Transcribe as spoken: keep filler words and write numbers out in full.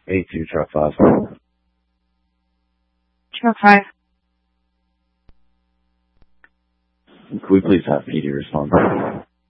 A two, truck five. Truck five. Can we please have P D respond?